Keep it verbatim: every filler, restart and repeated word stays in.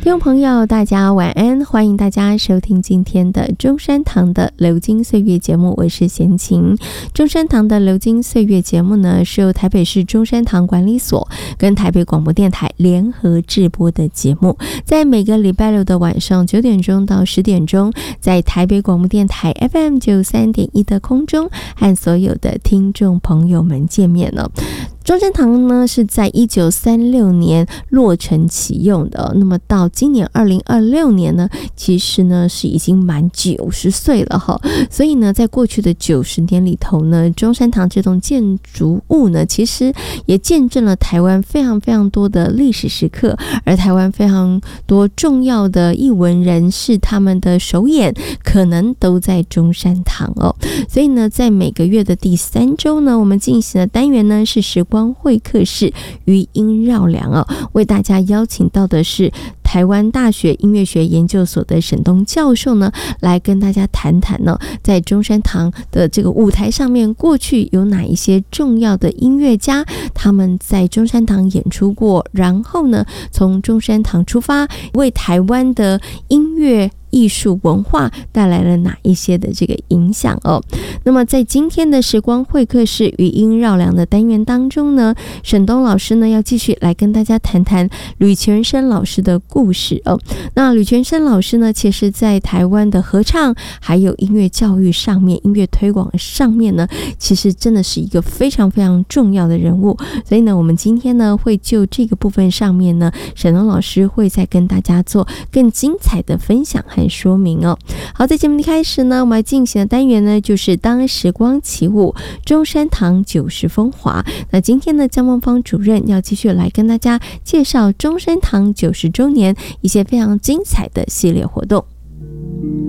听众朋友大家晚安，欢迎大家收听今天的中山堂的流金岁月节目，我是贤琴。中山堂的流金岁月节目呢，是由台北市中山堂管理所跟台北广播电台联合制播的节目，在每个礼拜六的晚上九点钟到十点钟，在台北广播电台 F M 九十三点一 的空中和所有的听众朋友们见面了。中山堂呢是在一九三六年落成启用的，那么到今年二零二六年呢，其实呢是已经满九十岁了哈。所以呢，在过去的九十年里头呢，中山堂这栋建筑物呢，其实也见证了台湾非常非常多的历史时刻，而台湾非常多重要的艺文人士，他们的首演可能都在中山堂哦。所以呢，在每个月的第三周呢，我们进行的单元呢是时光会客室余音绕梁哦，为大家邀请到的是台湾大学音乐学研究所的沈东教授呢，来跟大家谈谈呢，在中山堂的这个舞台上面，过去有哪一些重要的音乐家，他们在中山堂演出过，然后呢，从中山堂出发，为台湾的音乐艺术文化带来了哪一些的这个影响哦？那么在今天的时光会客室余音绕梁的单元当中呢，沈东老师呢要继续来跟大家谈谈吕全生老师的故事哦。那吕全生老师呢，其实在台湾的合唱还有音乐教育上面、音乐推广上面呢，其实真的是一个非常非常重要的人物。所以呢，我们今天呢会就这个部分上面呢，沈东老师会再跟大家做更精彩的分享和说明哦。好，在节目的开始呢，我们要进行的单元呢，就是当时光起舞，中山堂九十风华。那今天呢，江梦芳主任要继续来跟大家介绍中山堂九十周年一些非常精彩的系列活动。